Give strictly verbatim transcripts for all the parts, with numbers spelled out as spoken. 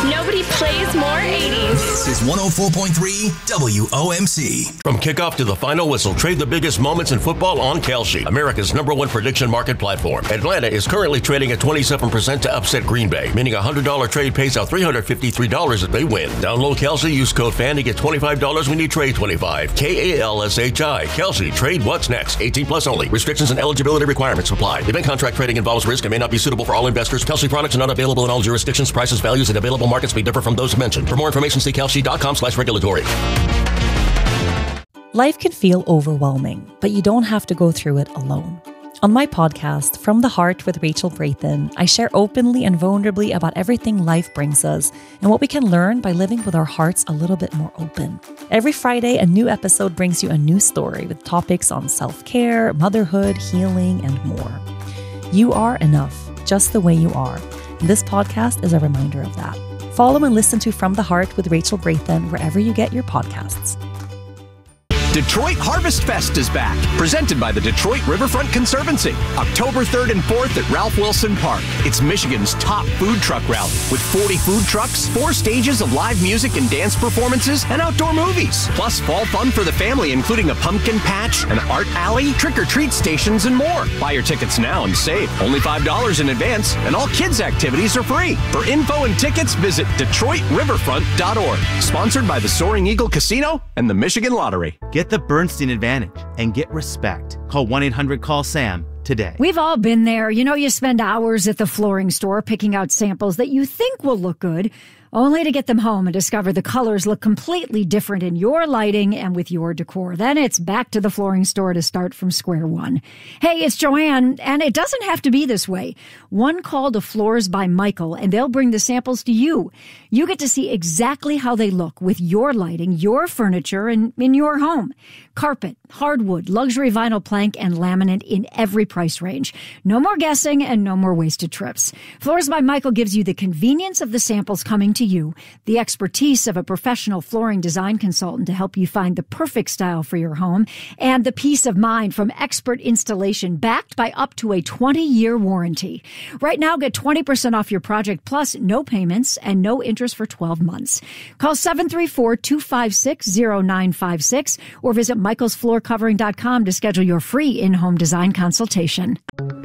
Nobody plays more eighties. This is one oh four point three W O M C. From kickoff to the final whistle, trade the biggest moments in football on Kalshi, America's number one prediction market platform. Atlanta is currently trading at twenty-seven percent to upset Green Bay, meaning a one hundred dollars trade pays out three hundred fifty-three dollars if they win. Download Kalshi, use code FAN to get twenty-five dollars when you trade twenty-five. K A L S H I. Kalshi. Trade what's next. eighteen plus only. Restrictions and eligibility requirements apply. Event contract trading involves risk and may not be suitable for all investors. Kalshi products are not available in all jurisdictions. Prices, values, and available markets may differ from those mentioned. For more information, see kalshi.com slash regulatory. Life can feel overwhelming, but you don't have to go through it alone. On my podcast, From the Heart with Rachel Brathen, I share openly and vulnerably about everything life brings us and what we can learn by living with our hearts a little bit more open. Every Friday, a new episode brings you a new story with topics on self-care, motherhood, healing, and more. You are enough, just the way you are. And this podcast is a reminder of that. Follow and listen to From the Heart with Rachel Brathen wherever you get your podcasts. Detroit Harvest Fest is back, presented by the Detroit Riverfront Conservancy. October third and fourth at Ralph Wilson Park. It's Michigan's top food truck rally with forty food trucks, four stages of live music and dance performances, and outdoor movies. Plus fall fun for the family, including a pumpkin patch, an art alley, trick-or-treat stations, and more. Buy your tickets now and save. Only five dollars in advance, and all kids' activities are free. For info and tickets, visit Detroit Riverfront dot org. Sponsored by the Soaring Eagle Casino and the Michigan Lottery. Get the Bernstein Advantage and get respect. Call one eight hundred call SAM today. We've all been there. You know, you spend hours at the flooring store picking out samples that you think will look good, only to get them home and discover the colors look completely different in your lighting and with your decor. Then it's back to the flooring store to start from square one. Hey, it's Joanne, and it doesn't have to be this way. One call to Floors by Michael, and they'll bring the samples to you. You get to see exactly how they look with your lighting, your furniture, and in your home. Carpet, hardwood, luxury vinyl plank, and laminate in every price range. No more guessing and no more wasted trips. Floors by Michael gives you the convenience of the samples coming to you, the expertise of a professional flooring design consultant to help you find the perfect style for your home, and the peace of mind from expert installation backed by up to a twenty-year warranty. Right now, get twenty percent off your project plus no payments and no interest for twelve months. Call seven three four, two five six, zero nine five six or visit michaels floor covering dot com to schedule your free in-home design consultation.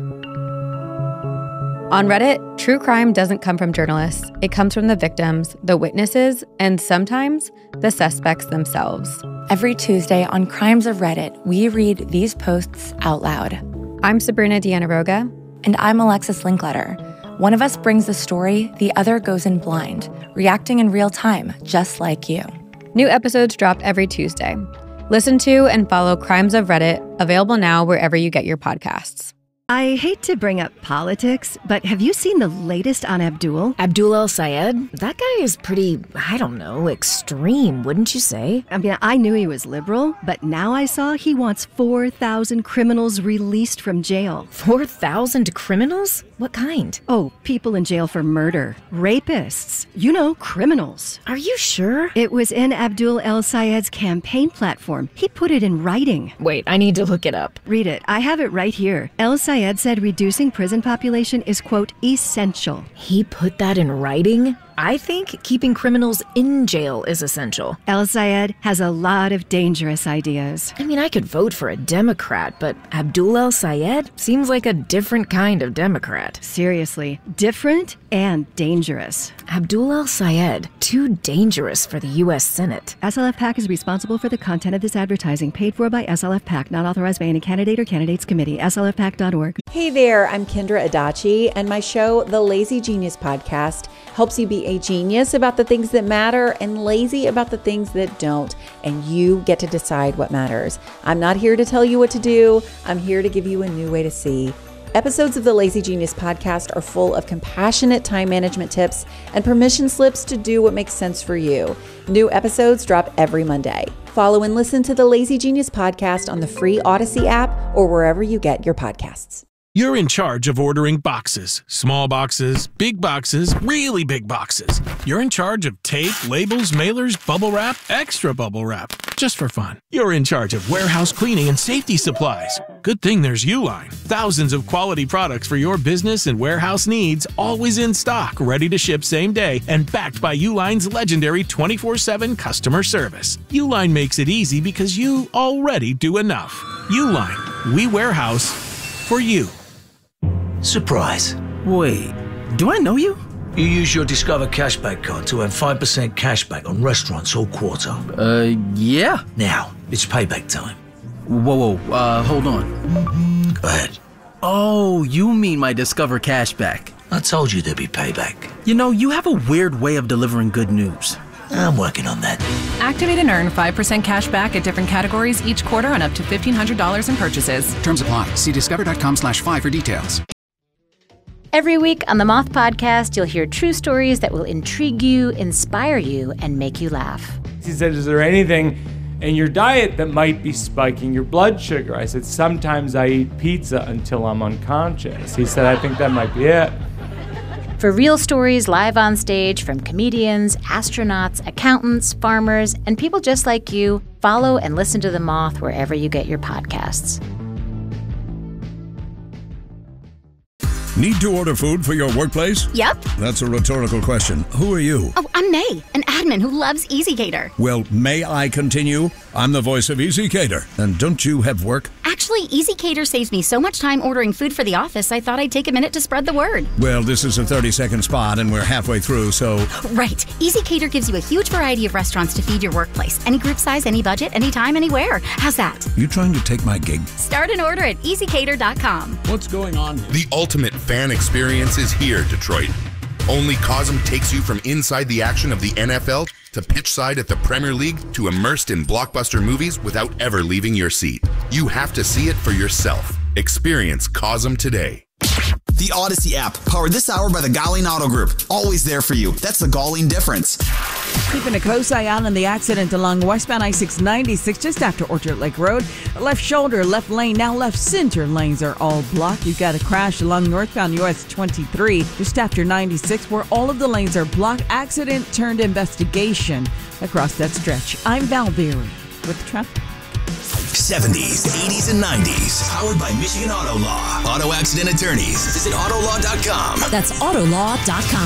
On Reddit, true crime doesn't come from journalists. It comes from the victims, the witnesses, and sometimes the suspects themselves. Every Tuesday on Crimes of Reddit, we read these posts out loud. I'm Sabrina Dianaroga. And I'm Alexis Linkletter. One of us brings the story, the other goes in blind, reacting in real time, just like you. New episodes drop every Tuesday. Listen to and follow Crimes of Reddit, available now wherever you get your podcasts. I hate to bring up politics, but have you seen the latest on Abdul? Abdul El-Sayed? That guy is pretty, I don't know, extreme, wouldn't you say? I mean, I knew he was liberal, but now I saw he wants four thousand criminals released from jail. four thousand criminals? What kind? Oh, people in jail for murder. Rapists. You know, criminals. Are you sure? It was in Abdul El-Sayed's campaign platform. He put it in writing. Wait, I need to look it up. Read it. I have it right here. El-Sayed said reducing prison population is, quote, essential. He put that in writing? I think keeping criminals in jail is essential. El-Sayed has a lot of dangerous ideas. I mean, I could vote for a Democrat, but Abdul El-Sayed seems like a different kind of Democrat. Seriously, different and dangerous. Abdul El-Sayed, too dangerous for the U S Senate. S L F PAC is responsible for the content of this advertising, paid for by S L F PAC, not authorized by any candidate or candidates committee. S L F PAC dot org. Hey there, I'm Kendra Adachi, and my show, The Lazy Genius Podcast, helps you be a genius about the things that matter and lazy about the things that don't, and you get to decide what matters. I'm not here to tell you what to do. I'm here to give you a new way to see. Episodes of the Lazy Genius Podcast are full of compassionate time management tips and permission slips to do what makes sense for you. New episodes drop every Monday. Follow and listen to the Lazy Genius Podcast on the free Odyssey app or wherever you get your podcasts. You're in charge of ordering boxes. Small boxes, big boxes, really big boxes. You're in charge of tape, labels, mailers, bubble wrap, extra bubble wrap. Just for fun. You're in charge of warehouse cleaning and safety supplies. Good thing there's Uline. Thousands of quality products for your business and warehouse needs, always in stock, ready to ship same day, and backed by Uline's legendary twenty-four seven customer service. Uline makes it easy because you already do enough. Uline. We warehouse for you. Surprise. Wait, do I know you? You use your Discover Cashback card to earn five percent cashback on restaurants all quarter. Uh, yeah. Now, it's payback time. Whoa, whoa, uh, hold on. Go ahead. Oh, you mean my Discover Cashback. I told you there'd be payback. You know, you have a weird way of delivering good news. I'm working on that. Activate and earn five percent cash back at different categories each quarter on up to fifteen hundred dollars in purchases. Terms apply. See discover.com slash five for details. Every week on the Moth Podcast, you'll hear true stories that will intrigue you, inspire you, and make you laugh. He said, is there anything in your diet that might be spiking your blood sugar? I said, sometimes I eat pizza until I'm unconscious. He said, I think that might be it. For real stories live on stage from comedians, astronauts, accountants, farmers, and people just like you, follow and listen to The Moth wherever you get your podcasts. Need to order food for your workplace? Yep. That's a rhetorical question. Who are you? Oh, I'm May, an admin who loves EasyCater. Well, may I continue? I'm the voice of EasyCater. And don't you have work? Actually, EasyCater saves me so much time ordering food for the office, I thought I'd take a minute to spread the word. Well, this is a thirty-second spot, and we're halfway through, so... Right. EasyCater gives you a huge variety of restaurants to feed your workplace. Any group size, any budget, anytime, anywhere. How's that? You trying to take my gig? Start an order at easy cater dot com. What's going on here? The ultimate fan experience is here, Detroit. Only Cosm takes you from inside the action of the N F L to pitch side at the Premier League to immersed in blockbuster movies without ever leaving your seat. You have to see it for yourself. Experience Cosm today. The Odyssey app, powered this hour by the Galling Auto Group. Always there for you. That's the Galling difference. Keeping a close eye out on the accident along westbound I six ninety-six just after Orchard Lake Road. Left shoulder, left lane, now left center lanes are all blocked. You've got a crash along northbound U S twenty-three just after ninety-six where all of the lanes are blocked. Accident turned investigation across that stretch. I'm Val Berry with traffic. seventies, eighties, and nineties. Powered by Michigan Auto Law. Auto accident attorneys. Visit auto law dot com. That's auto law dot com.